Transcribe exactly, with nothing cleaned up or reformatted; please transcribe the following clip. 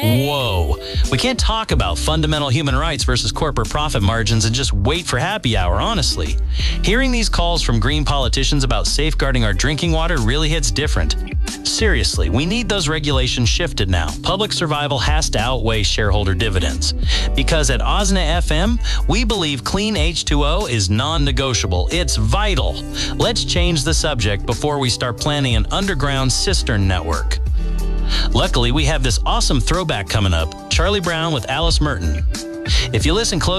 Whoa. We can't talk about fundamental human rights versus corporate profit margins and just wait for happy hour, honestly. Hearing these calls from green politicians about safeguarding our drinking water really hits different. Seriously, we need those regulations shifted now. Public survival has to outweigh shareholder dividends. Because at OSNA F M, we believe clean H two O is non-negotiable. It's vital. Let's change the subject before we start planning an underground cistern network. Luckily, we have this awesome throwback coming up, Charlie Brown with Alice Merton. If you listen close,